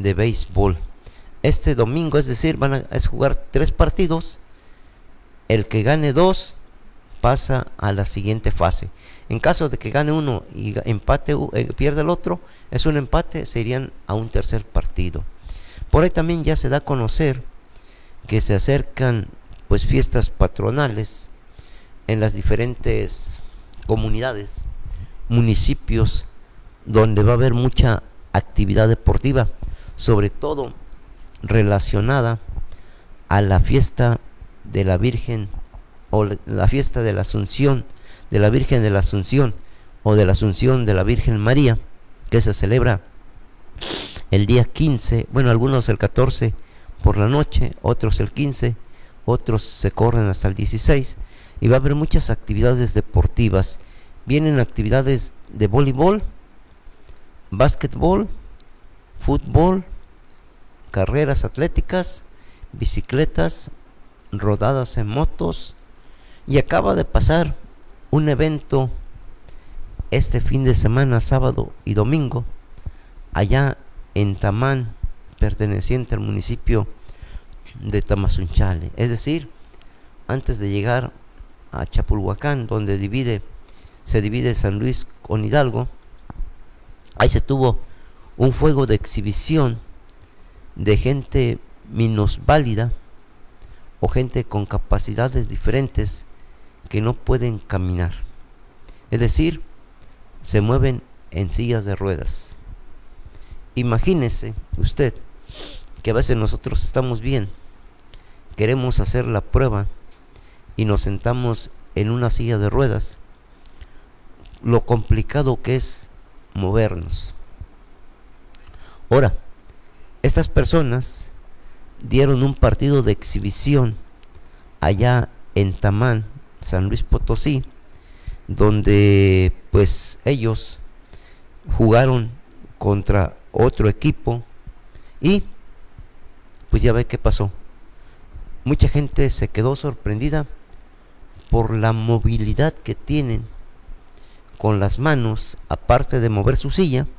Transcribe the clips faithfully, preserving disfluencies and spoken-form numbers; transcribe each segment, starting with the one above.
de béisbol. Este domingo, es decir, van a es jugar tres partidos. El que gane dos pasa a la siguiente fase. En caso de que gane uno y empate, eh, pierda el otro, es un empate, se irían a un tercer partido. Por ahí también ya se da a conocer que se acercan pues fiestas patronales en las diferentes comunidades, municipios, donde va a haber mucha actividad deportiva, sobre todo relacionada a la fiesta de la Virgen o la fiesta de la Asunción, de la Virgen de la Asunción o de la Asunción de la Virgen María, que se celebra el día quince, bueno, algunos el catorce por la noche, otros el quince, otros se corren hasta el dieciséis, y va a haber muchas actividades deportivas. Vienen actividades de voleibol, básquetbol, fútbol, carreras atléticas, bicicletas, rodadas en motos, y acaba de pasar un evento este fin de semana, sábado y domingo, allá en Tamán, perteneciente al municipio de Tamazunchale, es decir, antes de llegar a Chapulhuacán, donde divide, se divide San Luis con Hidalgo. Ahí se tuvo un juego de exhibición de gente minusválida o gente con capacidades diferentes que no pueden caminar, es decir, se mueven en sillas de ruedas. Imagínese usted que a veces nosotros estamos bien, queremos hacer la prueba y nos sentamos en una silla de ruedas, lo complicado que es movernos. Ahora, estas personas dieron un partido de exhibición allá en Tamán, San Luis Potosí, donde pues ellos jugaron contra otro equipo y pues ya ve qué pasó. Mucha gente se quedó sorprendida por la movilidad que tienen con las manos, aparte de mover su silla,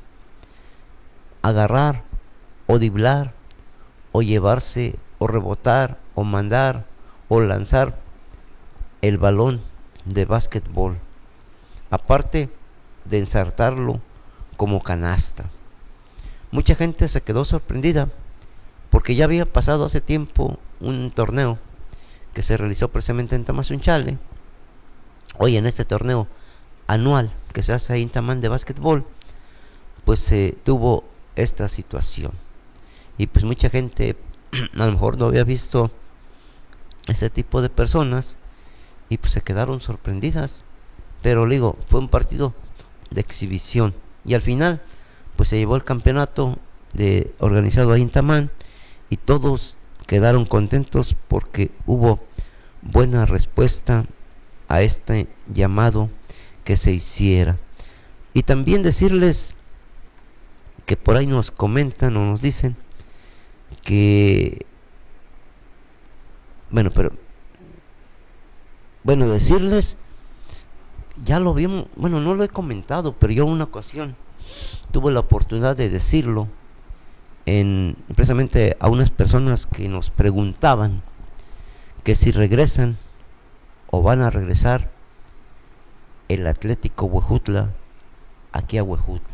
agarrar o driblar o llevarse o rebotar o mandar o lanzar el balón de básquetbol, aparte de ensartarlo como canasta. Mucha gente se quedó sorprendida porque ya había pasado hace tiempo un torneo que se realizó precisamente en Tamazunchale. Hoy en este torneo anual que se hace ahí en Tamán de básquetbol, pues se eh, tuvo esta situación. Y pues mucha gente a lo mejor no había visto este tipo de personas y pues se quedaron sorprendidas. Pero le digo, fue un partido de exhibición y al final pues se llevó el campeonato de, organizado ahí en Tamán, y todos quedaron contentos porque hubo buena respuesta a este llamado que se hiciera. Y también decirles que por ahí nos comentan o nos dicen que, bueno, pero, bueno, decirles, ya lo vimos, bueno, no lo he comentado, pero yo en una ocasión tuve la oportunidad de decirlo en, precisamente a unas personas que nos preguntaban que si regresan o van a regresar el Atlético Huejutla aquí a Huejutla.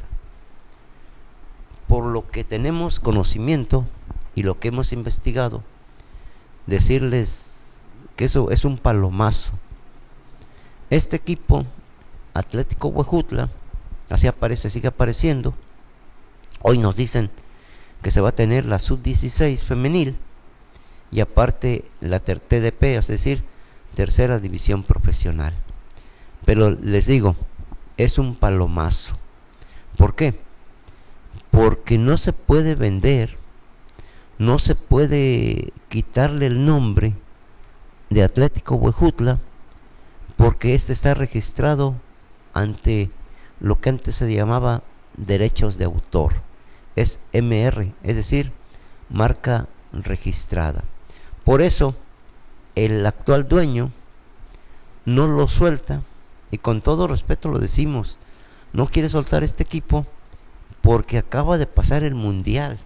Por lo que tenemos conocimiento y lo que hemos investigado, decirles que eso es un palomazo. Este equipo, Atlético Huejutla, así aparece, sigue apareciendo. Hoy nos dicen que se va a tener la sub dieciséis femenil y aparte la T D P, es decir, tercera división profesional. Pero les digo, es un palomazo. ¿Por qué? Porque no se puede vender, no se puede quitarle el nombre de Atlético Huejutla, porque este está registrado ante lo que antes se llamaba derechos de autor. Es M R, es decir, marca registrada. Por eso el actual dueño no lo suelta, y con todo respeto lo decimos, no quiere soltar este equipo porque acaba de pasar el mundial.